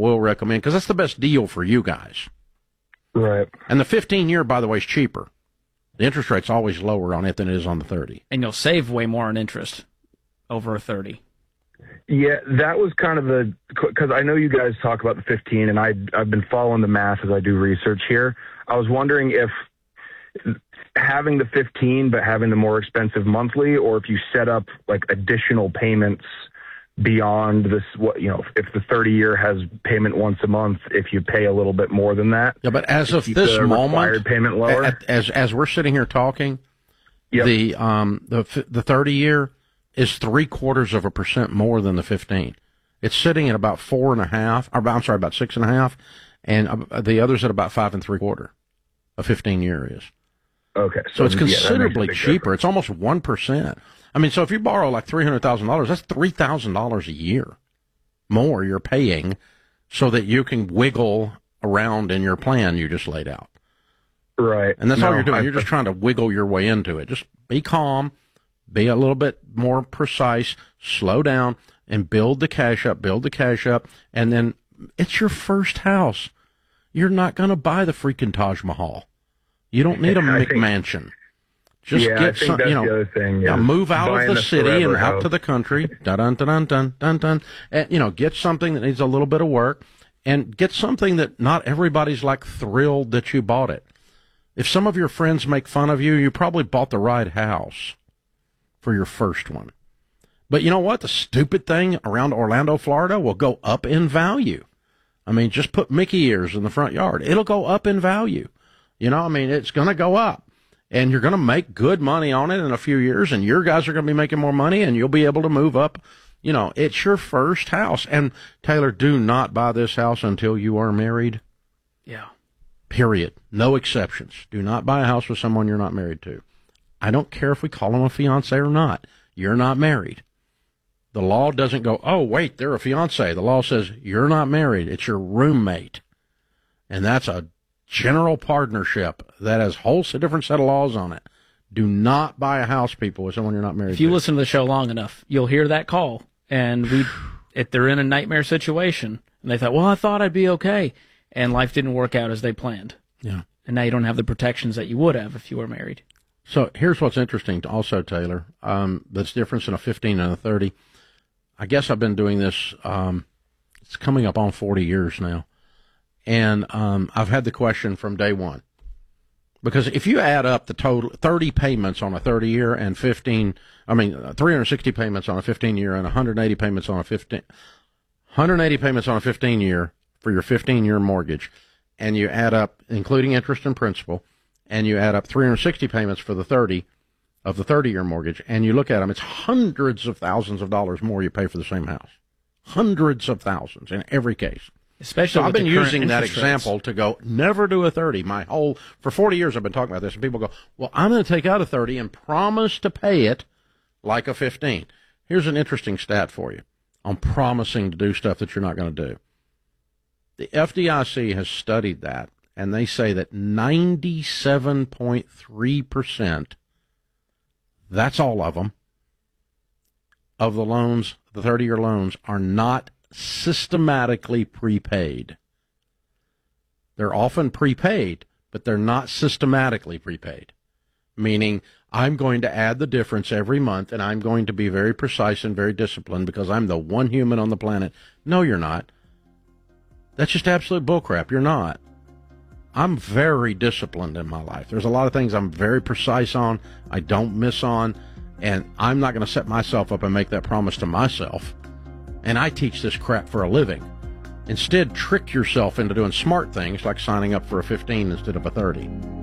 we'll recommend because that's the best deal for you guys. Right. And the 15-year, by the way, is cheaper. The interest rate's always lower on it than it is on the 30. And you'll save way more on interest over a 30. Yeah, that was kind of because I know you guys talk about the 15, and I've been following the math as I do research here. I was wondering if having the 15 but having the more expensive monthly, or if you set up like additional payments beyond this, if the 30-year has payment once a month, if you pay a little bit more than that. Yeah, but as of this moment, payment lower. As we're sitting here talking, yep. the 30-year is 0.75% more than the 15. It's sitting at about 4.5. I'm sorry, about 6.5, and the others at about 5.75. A 15-year is. Okay, so it's considerably cheaper. It's almost 1%. I mean, so if you borrow like $300,000, that's $3,000 a year more you're paying, so that you can wiggle around in your plan you just laid out. Right, and that's all you're doing. You're just trying to wiggle your way into it. Just be calm. Be a little bit more precise, slow down, and build the cash up, and then it's your first house. You're not going to buy the freaking Taj Mahal. You don't need a McMansion. Just get some, the other thing, move out of the city and out to the country. Dun dun dun dun dun. And get something that needs a little bit of work, and get something that not everybody's like thrilled that you bought it. If some of your friends make fun of you, you probably bought the right house for your first one. But you know what? The stupid thing around Orlando, Florida will go up in value. I mean, just put Mickey ears in the front yard. It'll go up in value. It's going to go up. And you're going to make good money on it in a few years, and your guys are going to be making more money, and you'll be able to move up. It's your first house. And, Taylor, do not buy this house until you are married. Yeah. Period. No exceptions. Do not buy a house with someone you're not married to. I don't care if we call them a fiancé or not. You're not married. The law doesn't go, oh, wait, they're a fiancé. The law says you're not married. It's your roommate. And that's a general partnership that has a whole different set of laws on it. Do not buy a house, people, with someone you're not married to. If you listen to the show long enough, you'll hear that call. And if they're in a nightmare situation, and they thought, well, I thought I'd be okay. And life didn't work out as they planned. Yeah. And now you don't have the protections that you would have if you were married. So here's what's interesting also, Taylor, that's difference in a 15 and a 30. I guess I've been doing this, it's coming up on 40 years now. And I've had the question from day one. Because if you add up the total 30 payments on a 30-year and 360 payments on a 15-year and 180 payments on a 15-year for your 15-year mortgage, and you add up, including interest and principal, and you add up 360 payments for the 30 of the 30-year mortgage, and you look at them, it's hundreds of thousands of dollars more you pay for the same house. Hundreds of thousands in every case. Especially so I've been using that rates. example to go, never do a 30. For 40 years I've been talking about this, and people go, well, I'm going to take out a 30 and promise to pay it like a 15. Here's an interesting stat for you on promising to do stuff that you're not going to do. The FDIC has studied that, and they say that 97.3%, that's all of them, of the loans, the 30-year loans, are not systematically prepaid. They're often prepaid, but they're not systematically prepaid, meaning I'm going to add the difference every month, and I'm going to be very precise and very disciplined because I'm the one human on the planet. No, you're not. That's just absolute bullcrap. You're not. I'm very disciplined in my life. There's a lot of things I'm very precise on, I don't miss on, and I'm not going to set myself up and make that promise to myself. And I teach this crap for a living. Instead, trick yourself into doing smart things like signing up for a 15 instead of a 30.